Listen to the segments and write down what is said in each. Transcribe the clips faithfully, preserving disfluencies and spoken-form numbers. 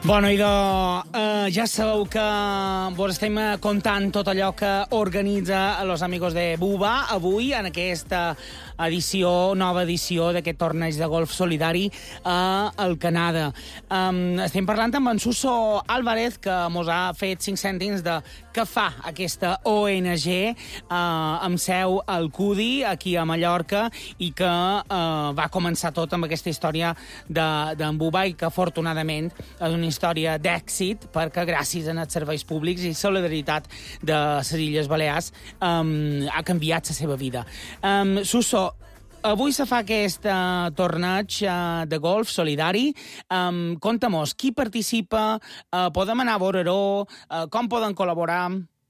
Bueno, idò, eh, ja sabeu que vos estem contant tot allò que organitza Los Amigos de Buba avui en aquesta edició, nova edició d'aquest torneig de golf solidari a el Canadà. Um, estem parlant amb en Suso Álvarez, que mos ha fet cinc cèntims de què fa aquesta O N G uh, amb seu al Cudi, aquí a Mallorca, i que uh, va començar tot amb aquesta història d'en de, Buba i que, afortunadament, és una història d'èxit perquè, gràcies a els serveis públics i solidaritat de les Illes Balears, um, ha canviat la seva vida. Um, Suso, avui se fa aquest uh, torneig uh, de golf solidari. Um, Conta-mos, qui participa? Uh, podem anar a veure-ho? Uh, com poden col·laborar?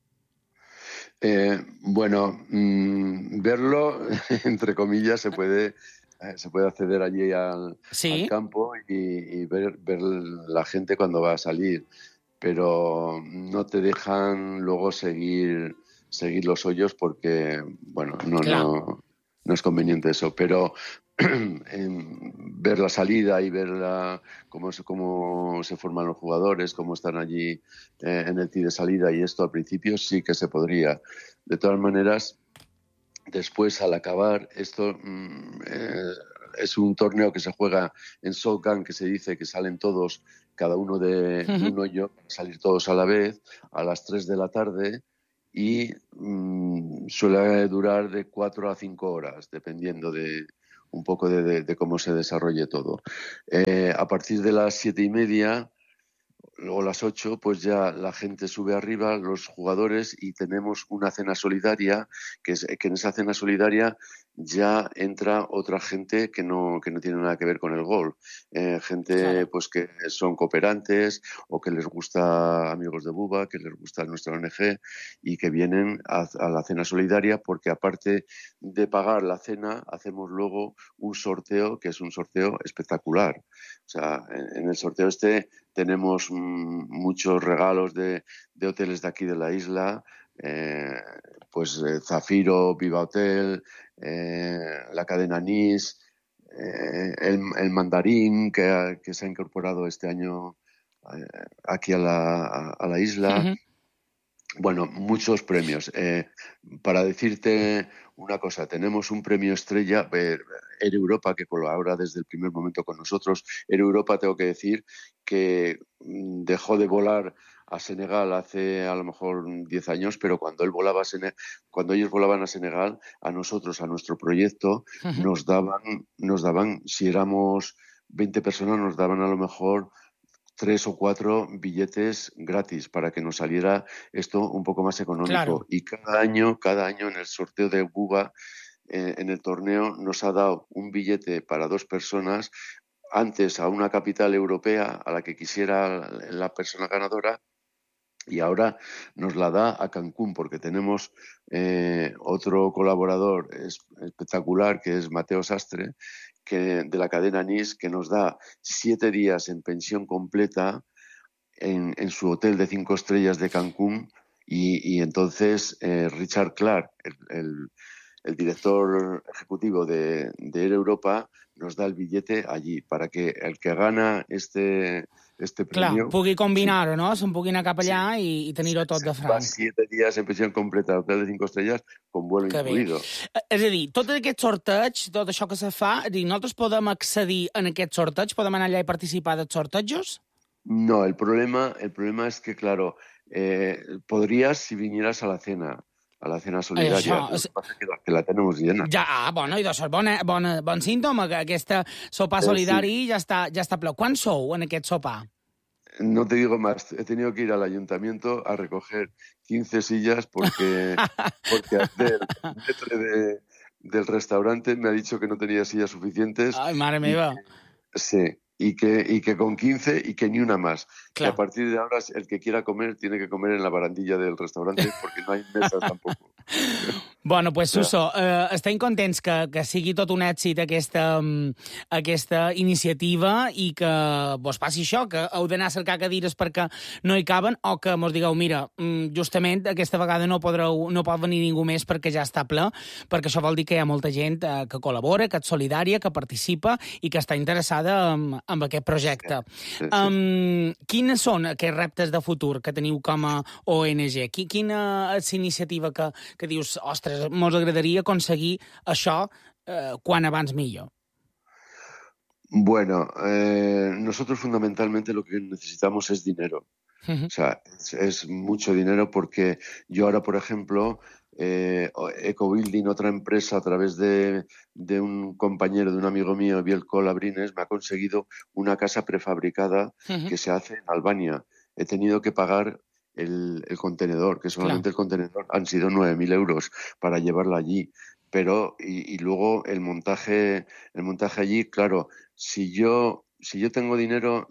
Eh, bueno, mmm, verlo, entre comillas, se puede... se puede acceder allí al, ¿sí? al campo y, y ver, ver la gente cuando va a salir, pero no te dejan luego seguir, seguir los hoyos porque, bueno, no, claro. no, no es conveniente eso, pero ver la salida y ver la, cómo, se, cómo se forman los jugadores, cómo están allí eh, en el tee de salida y esto al principio sí que se podría. De todas maneras, después, al acabar, esto eh, es un torneo que se juega en shotgun, que se dice que salen todos, cada uno de, uh-huh. de un hoyo, salir todos a la vez, a las tres de la tarde, y mm, suele durar de cuatro a cinco horas, dependiendo de un poco de, de, de cómo se desarrolle todo. Eh, a partir de las siete y media, luego las ocho, pues ya la gente sube arriba, los jugadores, y tenemos una cena solidaria, que, es, que en esa cena solidaria ya entra otra gente que no, que no tiene nada que ver con el golf. Eh, gente claro. pues que son cooperantes o que les gusta Amigos de Buba, que les gusta nuestra O N G y que vienen a, a la cena solidaria porque, aparte de pagar la cena, hacemos luego un sorteo que es un sorteo espectacular. O sea, en, en el sorteo este tenemos mmm, muchos regalos de, de hoteles de aquí de la isla, eh, pues eh, Zafiro, Viva Hotel, eh, la cadena Nis, eh, el, el Mandarín que, que se ha incorporado este año eh, aquí a la, a, a la isla. Uh-huh. Bueno, muchos premios. Eh, para decirte una cosa, tenemos un premio estrella, eh, Air Europa, que colabora desde el primer momento con nosotros. Air Europa, tengo que decir, que dejó de volar a Senegal hace a lo mejor diez años, pero cuando él volaba a Senegal, cuando ellos volaban a Senegal, a nosotros, a nuestro proyecto, uh-huh. nos daban, nos daban, si éramos veinte personas, nos daban a lo mejor tres o cuatro billetes gratis para que nos saliera esto un poco más económico. Claro. Y cada año, cada año en el sorteo de Buba, eh, en el torneo, nos ha dado un billete para dos personas, antes a una capital europea a la que quisiera la persona ganadora, y ahora nos la da a Cancún, porque tenemos eh, otro colaborador es, espectacular, que es Mateo Sastre, que, de la cadena Nis, que nos da siete días en pensión completa en, en su hotel de cinco estrellas de Cancún, y, y entonces eh, Richard Clark, el, el, el director ejecutivo de, de Air Europa, nos da el billete allí, para que el que gana este... este premio... Clar, pugui combinar-ho, no? Se'n pugui anar cap allà sí. i, i tenir-ho tot de franc. Va siete días en pensión completa, hotel de cinco estrellas, con vuelo que incluido. Bé. És a dir, tot aquest sorteig, tot això que se fa, és dir, nosaltres podem accedir en aquest sorteig? Podem anar allà i participar dels sortejos? No, el problema, el problema es que, claro, eh, podrías si vinieras a la cena, a la cena solidaria. Això, és... passa que la, que la tenemos llena. Ja, ah, bueno, i això és bon, bon, bon símptoma, que aquesta sopar solidari sí. ja, està, ja està ple. Quan sou en aquest sopar? No te digo más, he tenido que ir al ayuntamiento a recoger quince sillas porque, porque el metre de, del restaurante me ha dicho que no tenía sillas suficientes. Ay, madre mía. Sí, y que, y que con quince y que ni una más. Que a partir de ahora el que quiera comer tiene que comer en la barandilla del restaurante porque no hay mesas tampoco. Bueno, pues, Suso, eh, estem contents que, que sigui tot un èxit aquesta, aquesta iniciativa i que vos passi això, que heu d'anar a cercar cadires perquè no hi caben o que mos digueu, mira, justament aquesta vegada no, podreu, no pot venir ningú més perquè ja està ple, perquè això vol dir que hi ha molta gent eh, que col·labora, que és solidària, que participa i que està interessada en, en aquest projecte. Sí, sí. Um, quines són aquests reptes de futur que teniu com a O N G? Quina és la iniciativa que, que dius, ostres, mos agradaria aconseguir això eh, quan abans millor? Bueno, eh, nosotros fundamentalmente lo que necesitamos es dinero. Uh-huh. O sea, es, es mucho dinero porque yo ahora, por ejemplo, eh, Ecobuilding, otra empresa, a través de, de un compañero, de un amigo mío, Bielko Labrines, me ha conseguido una casa prefabricada uh-huh. que se hace en Albania. He tenido que pagar El, el contenedor, que solamente claro. el contenedor han sido nueve mil euros para llevarlo allí. Pero, y, y luego el montaje, el montaje allí, claro, si yo, si yo tengo dinero,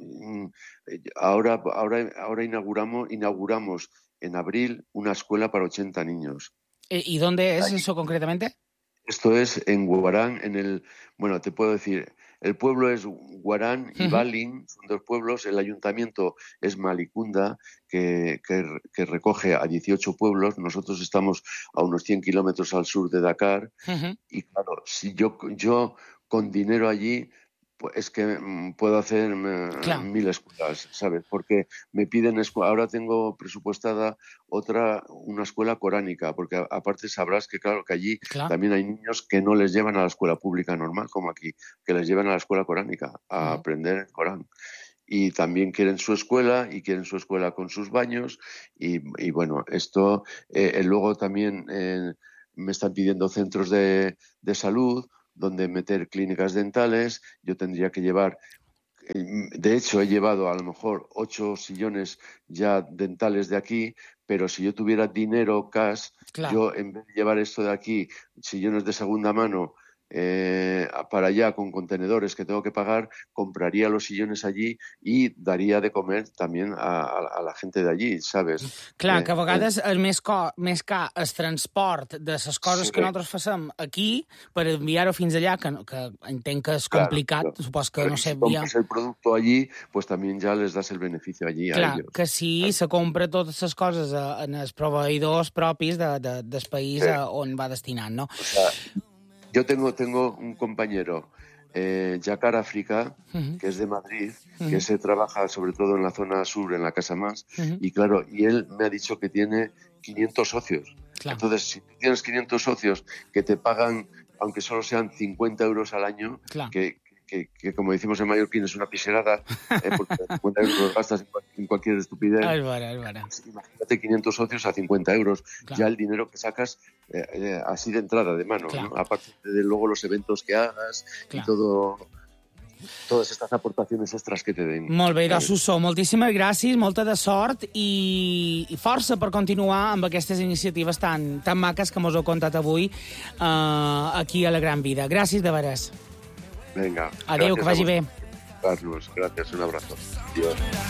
ahora, ahora, ahora inauguramos, inauguramos en abril una escuela para ochenta niños. ¿Y dónde es allí. Eso concretamente? Esto es en Guarán, en el, bueno, te puedo decir, el pueblo es Guarán y uh-huh. Balin, son dos pueblos, el ayuntamiento es Malicunda, que, que, que recoge a dieciocho pueblos, nosotros estamos a unos cien kilómetros al sur de Dakar, uh-huh. y claro, si yo, yo con dinero allí, pues es que puedo hacer claro. mil escuelas, ¿sabes? Porque me piden escuela. Ahora tengo presupuestada otra, una escuela coránica, porque aparte sabrás que claro que allí claro. también hay niños que no les llevan a la escuela pública normal, como aquí, que les llevan a la escuela coránica a uh-huh. aprender el Corán. Y también quieren su escuela y quieren su escuela con sus baños y, y bueno, esto eh, luego también eh, me están pidiendo centros de, de salud donde meter clínicas dentales. Yo tendría que llevar, de hecho he llevado a lo mejor ocho sillones ya dentales de aquí, pero si yo tuviera dinero cash, claro. yo en vez de llevar esto de aquí, sillones de segunda mano, Eh, para allá con contenedores que tengo que pagar, compraría los sillones allí i daria de comer també a, a, a la gent d'allí, ¿sabes? Clar, eh, que a vegades eh, és més, co, més car el transport de les coses sí. que nosaltres facem aquí per enviar-ho fins allà, que, que entenc que és complicat, claro, claro. Supos que Pero no sé... Si compras el producto allí, pues también ya les das el beneficio allí Clar, a ellos. que si se compra totes les coses en els proveïdors propis de, de, del país sí. on va destinant, no? O sea, Yo tengo, tengo un compañero, eh, Jakar África, uh-huh. que es de Madrid, uh-huh. que se trabaja sobre todo en la zona sur, en la Casa Más, uh-huh. y claro, y él me ha dicho que tiene quinientos socios. Claro. Entonces, si tienes quinientos socios que te pagan, aunque solo sean cincuenta euros al año, claro. que, que, que como decimos en mallorquín es una piserada, eh, porque cincuenta euros los gastas en cualquier estupidez. Es bueno, es bueno. Pues imagínate quinientos socios a cincuenta euros, claro. ya el dinero que sacas eh, eh, así de entrada, de mano, claro. ¿no? Aparte de luego los eventos que hagas claro. y todo... totes aquestes aportacions extras que te den. Molt bé, doncs, Suso, moltíssimes gràcies, molta de sort i, i força per continuar amb aquestes iniciatives tan, tan maques que mos heu contat avui uh, aquí a La Gran Vida. Gràcies de veres. Venga. Adéu, que vagi bé. Carlos, gracias, un abrazo. Adiós.